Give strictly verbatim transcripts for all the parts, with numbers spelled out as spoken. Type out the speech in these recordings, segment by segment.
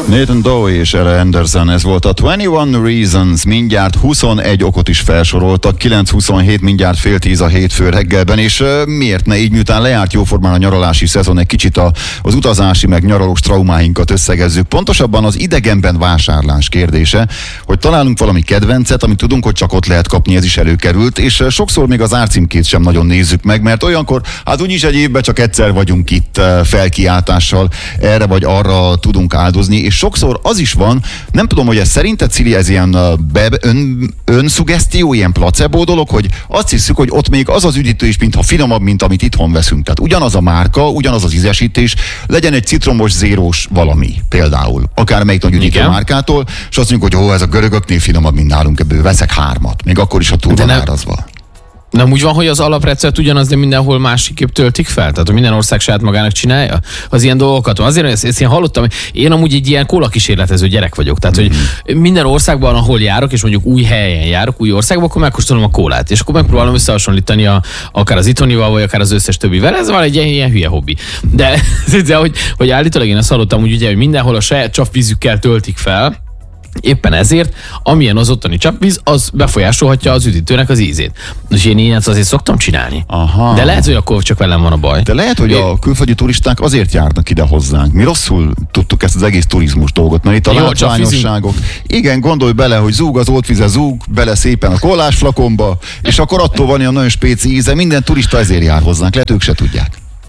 Nathan Doe és Ella Anderson, ez volt a huszonegy Reasons, mindjárt huszonegy okot is felsoroltak, kilenc huszonhét, mindjárt fél tíz a hétfő reggelben, és uh, miért ne így, miután lejárt jóformán a nyaralási szezon, egy kicsit a, az utazási meg nyaralós traumáinkat összegezzük. Pontosabban az idegenben vásárlás kérdése, hogy találunk valami kedvencet, amit tudunk, hogy csak ott lehet kapni, ez is előkerült, és uh, sokszor még az árcímkét sem nagyon nézzük meg, mert olyankor, hát úgyis egy évben csak egyszer vagyunk itt uh, felkiáltással, erre vagy arra tudunk áldozni, és sokszor az is van, nem tudom, hogy ez szerinted, Cili, ez ilyen be, ön, önszugesztió, ilyen placebo dolog, hogy azt hiszük, hogy ott még az az üdítő is, mintha finomabb, mint amit itthon veszünk. Tehát ugyanaz a márka, ugyanaz az ízesítés, legyen egy citromos, zérós valami, például. Akármelyik nagy üdítő Igen. márkától, és azt mondjuk, hogy ó, ez a görögöknél finomabb, mint nálunk, ebből veszek hármat. Még akkor is, ha túl van árazva. Nem úgy van, hogy az alaprecept ugyanaz, de mindenhol másképp töltik fel? Tehát, hogy minden ország saját magának csinálja az ilyen dolgokat. Azért ezt, ezt én hallottam, én amúgy egy ilyen kóla kísérletező gyerek vagyok. Tehát, hogy minden országban, ahol járok, és mondjuk új helyen járok, új országban, akkor megkóstolom a kólát. És akkor megpróbálom összehasonlítani a, akár az itthonival, vagy akár az összes többivel. Ez van egy ilyen, ilyen hülye hobbi. De, de hogy, hogy állítólag én azt hallottam, hogy ugye, hogy mindenhol a saját csapvízükkel töltik fel. Éppen ezért, amilyen az ottani csapvíz, az befolyásolhatja az üdítőnek az ízét. És én ilyet azért szoktam csinálni. Aha. De lehet, hogy akkor csak velem van a baj. De lehet, hogy én... a külföldi turisták azért járnak ide hozzánk. Mi rosszul tudtuk ezt az egész turizmus dolgot, mert itt a Jó, látványosságok. Igen, gondolj bele, hogy zúg az oltvize, zúg bele szépen a kollás flakonba, és akkor attól van olyan nagyon spéci íze, minden turista ezért jár hozzánk, lehet ők se tudják.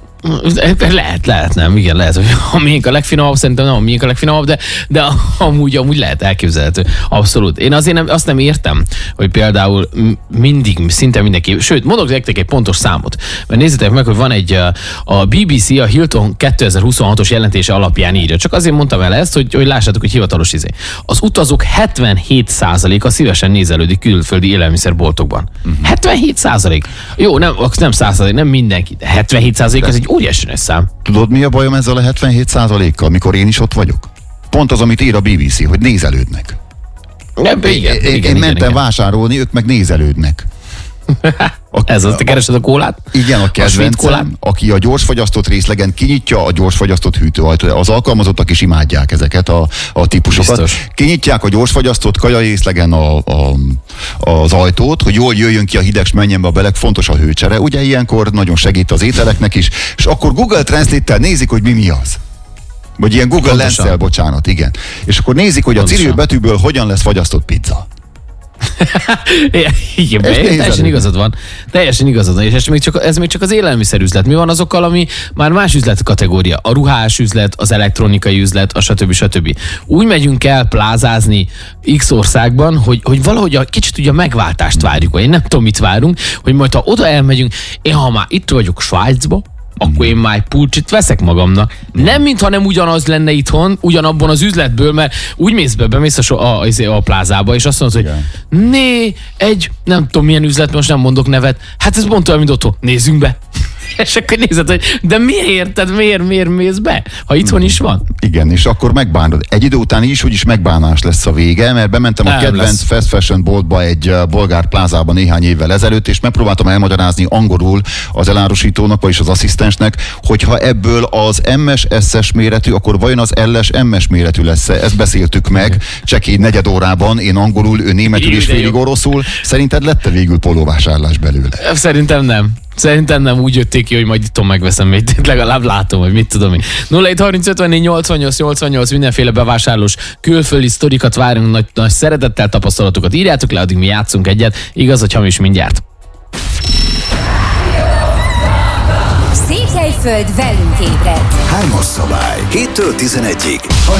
Lehet, lehet, nem, igen, lehet, hogy a miénk a legfinomabb, szerintem nem a miénk a legfinomabb, de, de amúgy, amúgy lehet elképzelhető. Abszolút. Én azért nem, azt nem értem, hogy például mindig, szinte mindenki, sőt, mondok nektek egy pontos számot, mert nézzétek meg, hogy van egy, a bé bé cé a Hilton kétezer-huszonhatos jelentése alapján írja. Csak azért mondtam el ezt, hogy, hogy lássátok, hogy hivatalos izé. Az utazók hetvenhét százaléka szívesen nézelődik külföldi élelmiszerboltokban. Uh-huh. hetvenhét százalék. Jó, nem, nem száz százalék, nem mindenki, de hetvenhét százalék az egy óriási nagy szám. Tudod, mi a bajom ezzel a hetvenhét százalékkal, mikor én is ott vagyok? Pont az, amit ír a bé bé cé, hogy nézelődnek. Ebbe, igen, én, igen, én igen, mentem igen. vásárolni, ők meg nézelődnek. A, Ez az, te keresed a kólát? Igen, a kedvencem, aki a gyorsfagyasztott részlegen kinyitja a gyorsfagyasztott hűtőajtót. Az alkalmazottak is imádják ezeket a, a típusokat. Biztos. Kinyitják a gyorsfagyasztott kajarészlegen a, a, az ajtót, hogy jól jöjjön ki a hideg, s menjen be a beleg, fontos a hőcsere. Ugye ilyenkor nagyon segít az ételeknek is, és akkor Google Translate-tel nézik, hogy mi mi az. Vagy ilyen Google Lens-szel, bocsánat, igen. És akkor nézik, hogy Pontosan. a cirill betűből hogyan lesz fagyasztott pizza. Igen, teljesen igazad van. Teljesen igazad van. És ez még, csak, ez még csak az élelmiszerüzlet. Mi van azokkal, ami már más üzlet kategória? A ruhás üzlet, az elektronikai üzlet, a stb. stb. Úgy megyünk el plázázni X országban, hogy, hogy valahogy a kicsit ugye a megváltást várjuk, vagy én nem tudom, mit várunk, hogy majd ha oda elmegyünk, én ha már itt vagyok Svájcba, akkor én már egy pulcsit veszek magamnak. Nem, mintha nem ugyanaz lenne itthon, ugyanabban az üzletből, mert úgy mész be, bemész a, so, a, a, a plázába, és azt mondod, hogy igen. né, egy, nem tudom milyen üzlet, most nem mondok nevet, hát ez pont olyan, mint otthon, nézzünk be. És akkor nézed, hogy de miért érted, miért, miért mész be, ha itthon is van? Igen, és akkor megbánod. Egy idő után is, úgyis megbánás lesz a vége, mert bementem a nem kedvenc lesz. fast fashion boltba egy bolgár plázában néhány évvel ezelőtt, és megpróbáltam elmagyarázni angolul az elárusítónak, vagyis az asszisztensnek, hogyha ebből az em es es es méretű, akkor vajon az el es em es méretű lesz-e? Ezt beszéltük meg, csekély negyed órában, én angolul, ő németül és félig oroszul. Szerinted lett-e végül polóvásárlás belőle? Szerintem nem. Szerintem nem, úgy jötték ki, hogy majd itthon megveszem, még legalább látom, hogy mit tudom én. nulla hét harminc ötvennégy nyolcvannyolc nyolcvannyolc mindenféle bevásárlós külföldi sztorikat várunk, nagy, nagy szeretettel tapasztalatokat írjátok le, addig mi játszunk egyet, igaz, hogy hamis mindjárt. Székelyföld velünk ébred. Hármas szabály, héttől tizenegyig.